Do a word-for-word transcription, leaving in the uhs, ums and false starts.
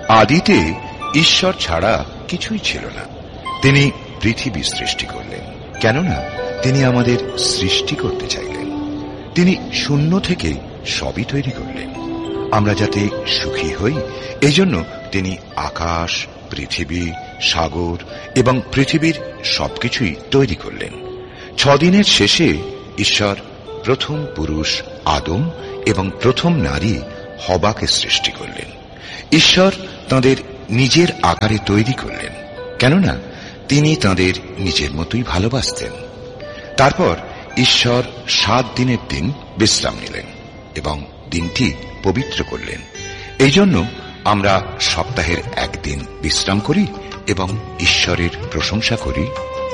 আদিতে ঈশ্বর ছাড়া কিছুই ছিল না। তিনি পৃথিবী সৃষ্টি করলেন, কেননা তিনি আমাদের সৃষ্টি করতে চাইলেন। তিনি শূন্য থেকে সবই তৈরি করলেন আমরা যাতে সুখী হই। এই জন্য তিনি আকাশ, পৃথিবী, সাগর এবং পৃথিবীর সবকিছুই তৈরি করলেন। ছদিনের শেষে ঈশ্বর প্রথম পুরুষ আদম এবং প্রথম নারী হবাকে সৃষ্টি করলেন। ঈশ্বর তাঁদের নিজের আকারে তৈরি করলেন, কেননা তিনি তাঁদের নিজের মতোই ভালোবাসতেন। তারপর ঈশ্বর সাত দিনের দিন বিশ্রাম নিলেন এবং দিনটি পবিত্র করলেন। এই জন্য আমরা সপ্তাহের একদিন বিশ্রাম করি এবং ঈশ্বরের প্রশংসা করি।